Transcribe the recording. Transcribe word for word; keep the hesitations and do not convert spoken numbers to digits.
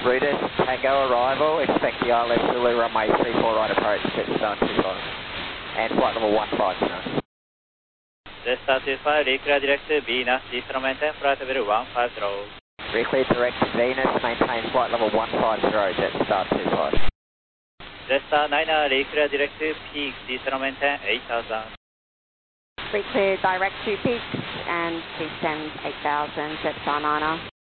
Rudis, Tango arrival, expect the I L S Zulu runway three four right approach, Jetstar two five, and flight level one five zero. Jetstar two five, reclear direct to Venus, Eastern maintain flight level one five zero. Reclear direct to Venus, maintain flight level one five zero, Jetstar two five. Jetstar niner, reclear direct to Peaks, Eastern maintain eight thousand. Reclear direct to Peaks and descend eight thousand, Jetstar niner.